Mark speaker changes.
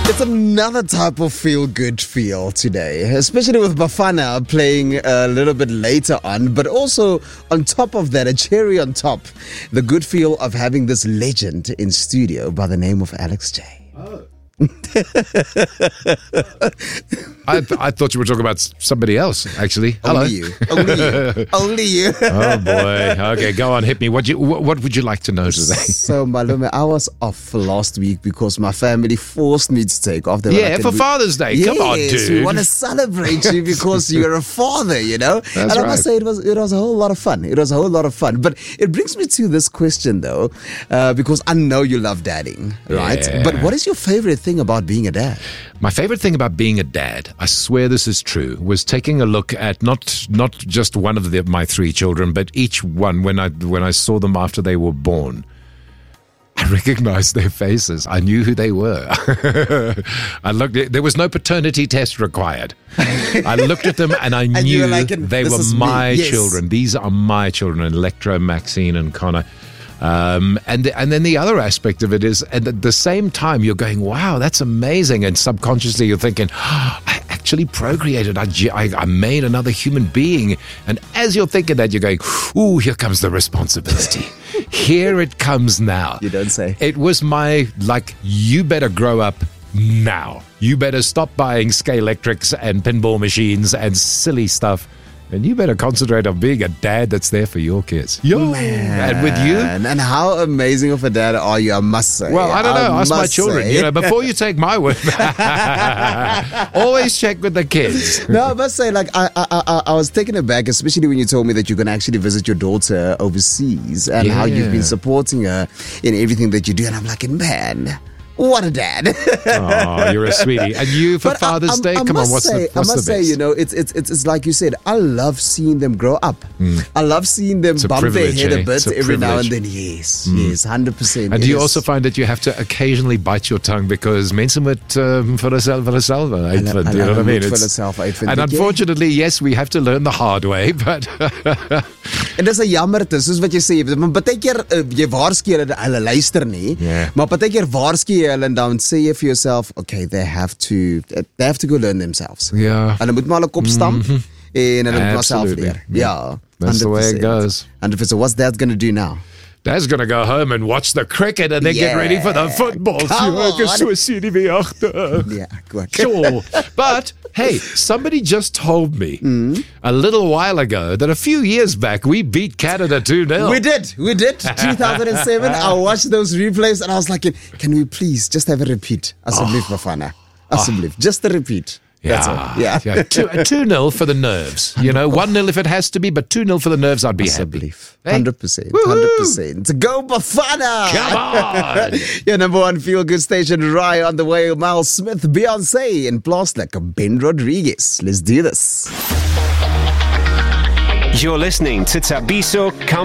Speaker 1: It's another type of feel-good feel today, especially with Bafana playing a little bit later on, but also on top of that, a cherry on top, the good feel of having this legend in studio by the name of Alex J.
Speaker 2: Oh. I thought you were talking about somebody else, actually. Hello.
Speaker 1: Only you. Only you.
Speaker 2: Oh, boy. Okay, go on, hit me. What would you like to know today?
Speaker 1: So, Malume, I was off last week because my family forced me to take off.
Speaker 2: For Father's Day.
Speaker 1: Yes,
Speaker 2: Come on, dude.
Speaker 1: we want to celebrate you because you're a father, you know?
Speaker 2: That's
Speaker 1: I
Speaker 2: right.
Speaker 1: must say, it was a whole lot of fun. It was a whole lot of fun. But it brings me to this question, though, because I know you love dadding, right?
Speaker 2: Yeah.
Speaker 1: But what is your favorite thing about being a dad?
Speaker 2: My favorite thing about being a dad, I swear this is true, was taking a look at not just one of my three children, but each one when I saw them after they were born. I recognized their faces. I knew who they were. I looked. There was no paternity test required. I looked at them and I knew
Speaker 1: you were like,
Speaker 2: they
Speaker 1: this
Speaker 2: were
Speaker 1: is
Speaker 2: my
Speaker 1: me. Yes.
Speaker 2: children. These are my children, Electra, Maxine, and Connor. And then the other aspect of it is, and at the same time, you're going, wow, that's amazing. And subconsciously, you're thinking, I actually procreated. I made another human being. And as you're thinking that, you're going, ooh, here comes the responsibility. Here it comes now.
Speaker 1: You don't say.
Speaker 2: It was you better grow up now. You better stop buying Scalextrics and pinball machines and silly stuff. And you better concentrate on being a dad that's there for your kids. And with you?
Speaker 1: And how amazing of a dad are you, I must say.
Speaker 2: Well, I don't know. Ask my
Speaker 1: must
Speaker 2: children.
Speaker 1: say.
Speaker 2: Before you take my word, always check with the kids.
Speaker 1: No, I must say, I was taken aback, especially when you told me that you're going to actually visit your daughter overseas and how you've been supporting her in everything that you do. And I'm like, man, what a dad.
Speaker 2: Oh, you're a sweetie. And you for Father's Day? Come on, what's the best?
Speaker 1: I must say, it's like you said, I love seeing them grow up. I love seeing them bump their head a bit every now and then. Yes, 100%.
Speaker 2: And do you also find that you have to occasionally bite your tongue because mense moet vir hulself uitvind, you know what I mean? And unfortunately, yes, we have to learn the hard way, but
Speaker 1: en dis 'n jammerte, soos wat jy sê, maar baie keer jy waarsku hulle luister nie, maar baie keer waarsku jy hulle en dan sê jy for yourself, okay, they have to go learn themselves.
Speaker 2: Yeah.
Speaker 1: Hulle moet maar hulle kop stamp en hulle moet maar self leer. Yeah.
Speaker 2: That's the way it goes.
Speaker 1: 100%. So what's Dad going to do now?
Speaker 2: Dad's going to go home and watch the cricket and then get ready for the football. Sure. But, hey, somebody just told me a little while ago that a few years back we beat Canada 2-0.
Speaker 1: We did. 2007, I watched those replays and I was like, can we please just have a repeat? Asseblief, Bafana. Asseblief. Just a repeat. That's all. Yeah.
Speaker 2: 2-0 for the nerves. 1-0 if it has to be, but 2-0 for the nerves, I'd be happy.
Speaker 1: 100%. 100%. Go Bafana!
Speaker 2: Come on!
Speaker 1: Your number one feel-good station, right on the way. Miles Smith, Beyonce, and Plastic, Ben Rodriguez. Let's do this.
Speaker 3: You're listening to Tabiso